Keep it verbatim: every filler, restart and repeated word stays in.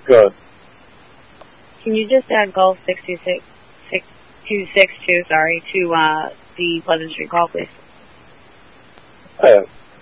Good. Can you just add Gulf six two six, six two six two, sorry, to uh, the Pleasant Street call, please? Uh,